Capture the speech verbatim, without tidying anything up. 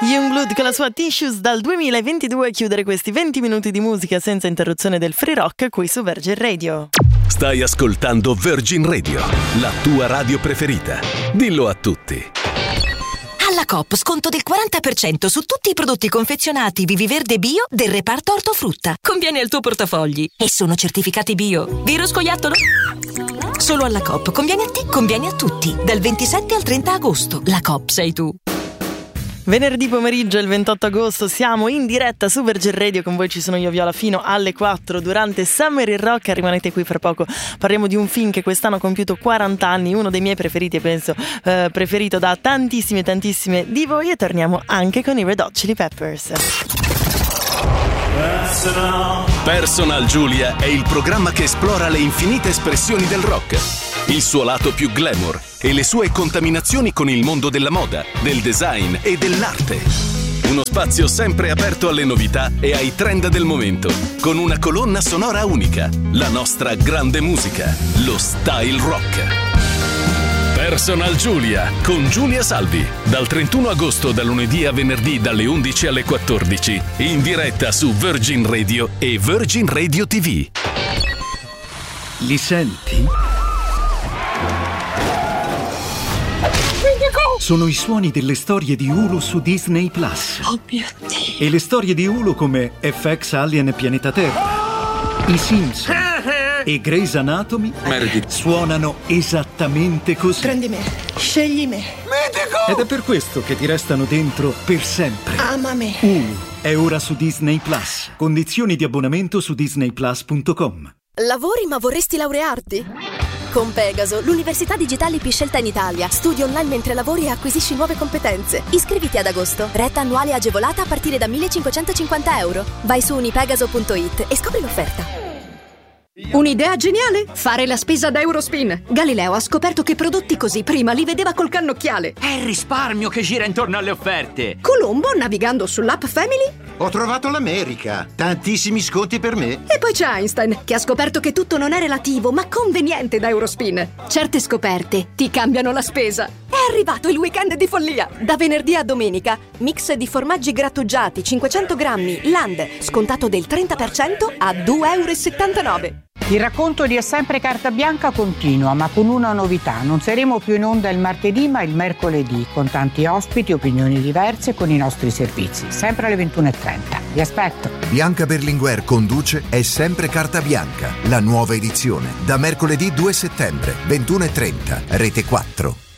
Youngblood con la sua Tissues dal duemilaventidue, chiudere questi venti minuti di musica senza interruzione del free rock qui su Virgin Radio. Stai ascoltando Virgin Radio, la tua radio preferita. Dillo a tutti. Alla Coop sconto del quaranta per cento su tutti i prodotti confezionati Viviverde Bio del reparto ortofrutta. Conviene al tuo portafogli e sono certificati bio. Vero scoiattolo? Solo alla Coop. Conviene a te, conviene a tutti. Dal ventisette al trenta agosto. La Coop sei tu. Venerdì pomeriggio, il ventotto agosto, siamo in diretta su Virgin Radio, con voi ci sono io, Viola, fino alle quattro durante Summer in Rock. Rimanete qui fra poco, parliamo di un film che quest'anno ha compiuto quaranta anni, uno dei miei preferiti e penso eh, preferito da tantissime tantissime di voi, e torniamo anche con i Red Hot Chili Peppers. Personal. Personal Giulia è il programma che esplora le infinite espressioni del rock, il suo lato più glamour e le sue contaminazioni con il mondo della moda, del design e dell'arte. Uno spazio sempre aperto alle novità e ai trend del momento, con una colonna sonora unica, la nostra grande musica, lo style rock. Personal Giulia con Giulia Salvi, dal trentuno agosto, da lunedì a venerdì dalle undici alle quattordici, in diretta su Virgin Radio e Virgin Radio ti vu. Li senti? Sono i suoni delle storie di Hulu su Disney Plus. Oh mio Dio! E le storie di Hulu come F X Alien Pianeta Terra, I Simpson e Grey's Anatomy Meredith suonano esattamente così. Prendi me, scegli me. Medico! Ed è per questo che ti restano dentro per sempre. Ama me. Hulu è ora su Disney Plus. Condizioni di abbonamento su disney plus punto com. Lavori ma vorresti laurearti? Con Pegaso, l'università digitale più scelta in Italia. Studi online mentre lavori e acquisisci nuove competenze. Iscriviti ad agosto. Retta annuale agevolata a partire da millecinquecentocinquanta euro. Vai su unipegaso punto it e scopri l'offerta. Un'idea geniale? Fare la spesa da Eurospin. Galileo ha scoperto che prodotti così prima li vedeva col cannocchiale. È il risparmio che gira intorno alle offerte. Colombo, navigando sull'app Family, ho trovato l'America. Tantissimi sconti per me. e poi c'è Einstein, che ha scoperto che tutto non è relativo ma conveniente da Eurospin. Certe scoperte ti cambiano la spesa. È arrivato il weekend di follia. Da venerdì a domenica, mix di formaggi grattugiati cinquecento grammi Land, scontato del trenta per cento a due euro e settantanove. Il racconto di È sempre carta bianca continua, ma con una novità. Non saremo più in onda il martedì, ma il mercoledì, con tanti ospiti, opinioni diverse, con i nostri servizi, sempre alle ventuno e trenta. Vi aspetto. Bianca Berlinguer conduce È sempre carta bianca, la nuova edizione, da mercoledì due settembre, ventuno e trenta, Rete quattro.